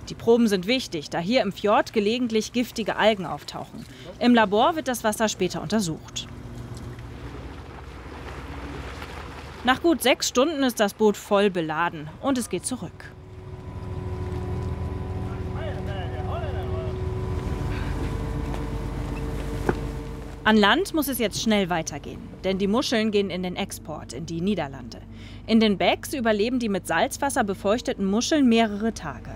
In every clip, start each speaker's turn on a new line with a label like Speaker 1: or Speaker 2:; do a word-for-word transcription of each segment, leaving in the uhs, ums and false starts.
Speaker 1: Die Proben sind wichtig, da hier im Fjord gelegentlich giftige Algen auftauchen. Im Labor wird das Wasser später untersucht. Nach gut sechs Stunden ist das Boot voll beladen und es geht zurück. An Land muss es jetzt schnell weitergehen, denn die Muscheln gehen in den Export in die Niederlande. In den Bags überleben die mit Salzwasser befeuchteten Muscheln mehrere Tage.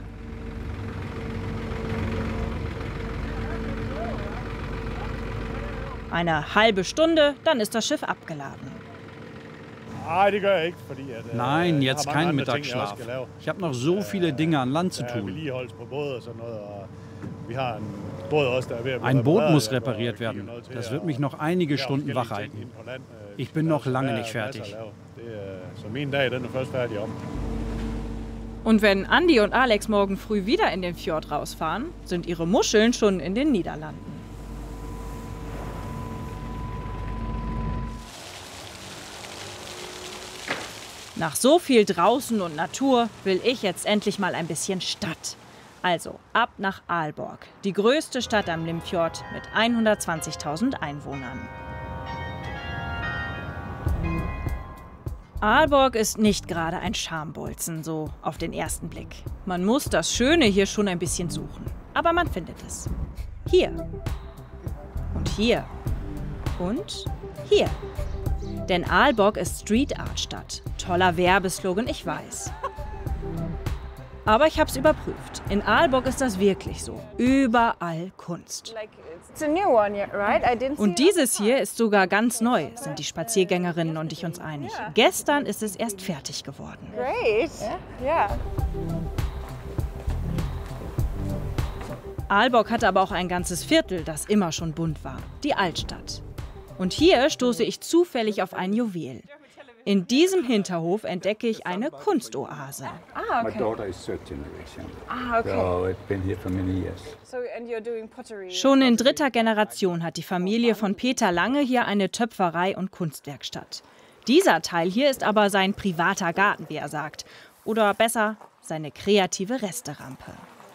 Speaker 1: Eine halbe Stunde, dann ist das Schiff abgeladen.
Speaker 2: Nein, jetzt kein Mittagsschlaf. Ich habe noch so viele Dinge an Land zu tun. Ein Boot muss repariert werden. Das wird mich noch einige Stunden wach halten. Ich bin noch lange nicht fertig.
Speaker 1: Und wenn Andi und Alex morgen früh wieder in den Fjord rausfahren, sind ihre Muscheln schon in den Niederlanden. Nach so viel draußen und Natur will ich jetzt endlich mal ein bisschen Stadt. Also ab nach Aalborg, die größte Stadt am Limfjord mit hundertzwanzigtausend Einwohnern. Aalborg ist nicht gerade ein Schambolzen, so auf den ersten Blick. Man muss das Schöne hier schon ein bisschen suchen, aber man findet es. Hier und hier und hier. Denn Aalborg ist Street-Art-Stadt. Toller Werbeslogan, ich weiß. Aber ich habe es überprüft. In Aalborg ist das wirklich so. Überall Kunst. Und dieses hier ist sogar ganz neu, sind die Spaziergängerinnen und ich uns einig. Gestern ist es erst fertig geworden. Aalborg hatte aber auch ein ganzes Viertel, das immer schon bunt war. Die Altstadt. Und hier stoße ich zufällig auf ein Juwel. In diesem Hinterhof entdecke ich eine Kunstoase.
Speaker 3: Ah, okay. Ah, okay.
Speaker 1: Schon in dritter Generation hat die Familie von Peter Lange hier eine Töpferei und Kunstwerkstatt. Dieser Teil hier ist aber sein privater Garten, wie er sagt. Oder besser, seine kreative Resterampe.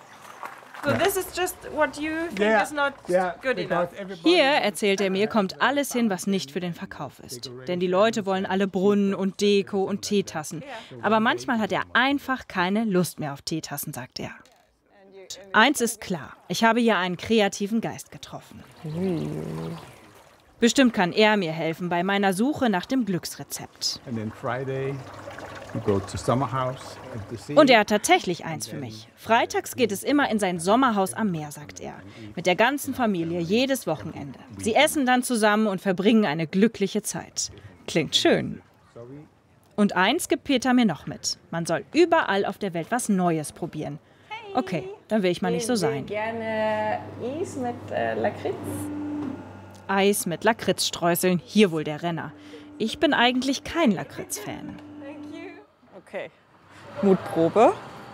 Speaker 1: Hier, erzählt er mir, kommt alles hin, was nicht für den Verkauf ist. Denn die Leute wollen alle Brunnen und Deko und Teetassen. Aber manchmal hat er einfach keine Lust mehr auf Teetassen, sagt er. Eins ist klar, ich habe hier einen kreativen Geist getroffen. Bestimmt kann er mir helfen bei meiner Suche nach dem Glücksrezept. Und er hat tatsächlich eins für mich. Freitags geht es immer in sein Sommerhaus am Meer, sagt er. Mit der ganzen Familie, jedes Wochenende. Sie essen dann zusammen und verbringen eine glückliche Zeit. Klingt schön. Und eins gibt Peter mir noch mit. Man soll überall auf der Welt was Neues probieren. Okay, dann will ich mal nicht so sein.
Speaker 3: Gerne Eis mit äh, Lakritz.
Speaker 1: Eis mit Lakritzstreuseln, hier wohl der Renner. Ich bin eigentlich kein Lakritz-Fan.
Speaker 3: Okay. Mutprobe.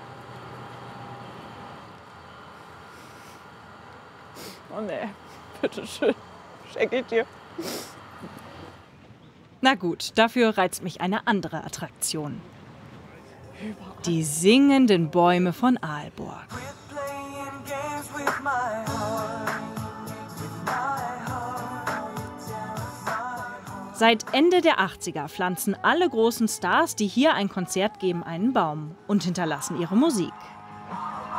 Speaker 3: Oh ne, bitteschön. Schenke ich dir.
Speaker 1: Na gut, dafür reizt mich eine andere Attraktion. Die singenden Bäume von Aalborg. Seit Ende der achtziger pflanzen alle großen Stars, die hier ein Konzert geben, einen Baum und hinterlassen ihre Musik.